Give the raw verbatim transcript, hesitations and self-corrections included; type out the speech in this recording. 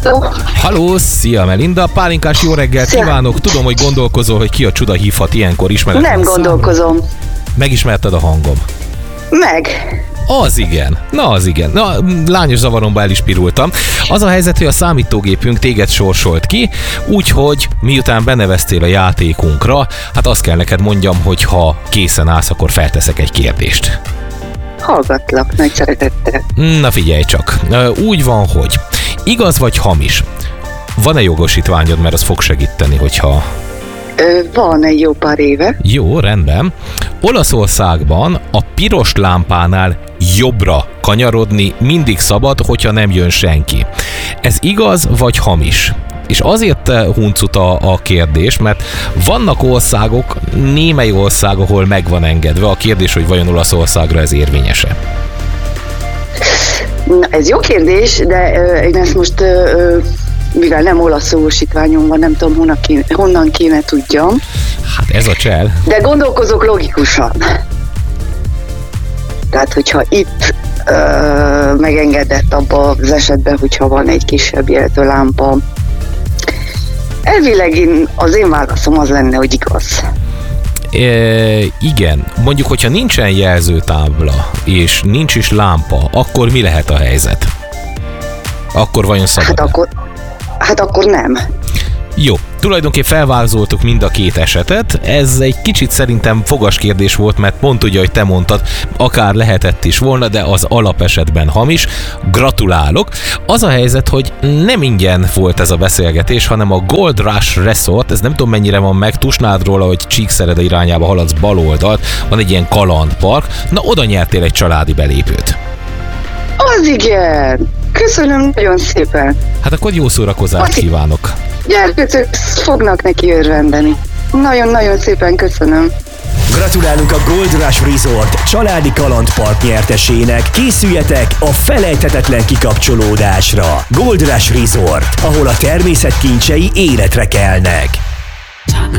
Halló, szia Melinda, pálinkás jó reggelt szia. Kívánok. Tudom, hogy gondolkozol, hogy ki a csuda hívhat ilyenkor, ismeretlen Nem gondolkozom. Számol. Megismerted a hangom? Meg. Az igen, na az igen. Na, lányos zavaromba el is pirultam. Az a helyzet, hogy a számítógépünk téged sorsolt ki, úgyhogy miután beneveztél a játékunkra, hát azt kell neked mondjam, hogy ha készen állsz, akkor felteszek egy kérdést. Hallgatlak, nagy szeretettel. Na figyelj csak, úgy van, hogy igaz vagy hamis? Van-e jogosítványod, mert az fog segíteni, hogyha... Ö, van egy jó pár éve. Jó, rendben. Olaszországban a piros lámpánál jobbra kanyarodni mindig szabad, hogyha nem jön senki. Ez igaz vagy hamis? És azért huncut a, a kérdés, mert vannak országok, némely ország, ahol meg van engedve. A kérdés, hogy vajon Olaszországra ez érvényes-e? Na, ez jó kérdés, de ö, én ezt most, ö, ö, mivel nem olasz jogosítványom van, nem tudom, honnan kéne, honnan kéne tudjam. Hát ez a csel. De gondolkozok logikusan. Tehát, hogyha itt ö, megengedett abban az esetben, hogyha van egy kisebb jelző lámpa, elvileg én, az én válaszom az lenne, hogy igaz. E, igen, mondjuk, hogyha nincsen jelzőtábla, és nincs is lámpa, akkor mi lehet a helyzet? Akkor vajon szabad? Hát akkor, hát akkor nem. Jó, tulajdonképpen felvázoltuk mind a két esetet, ez egy kicsit szerintem fogas kérdés volt, mert pont ugye, hogy te mondtad, akár lehetett is volna, de az alapesetben hamis. Gratulálok! Az a helyzet, hogy nem ingyen volt ez a beszélgetés, hanem a Gold Rush Resort, ez nem tudom mennyire van meg, tusnád róla, hogy Csíkszereda irányába haladsz bal oldalt, van egy ilyen kalandpark, na oda nyertél egy családi belépőt. Az igen! Köszönöm nagyon szépen! Hát akkor jó szórakozást Pati. Kívánok! Gyerkőcök fognak neki örvendeni. Nagyon-nagyon szépen köszönöm. Gratulálunk a Gold Rush Resort családi kalandpark nyertesének. Készüljetek a felejthetetlen kikapcsolódásra. Gold Rush Resort, ahol a természet kincsei életre kelnek.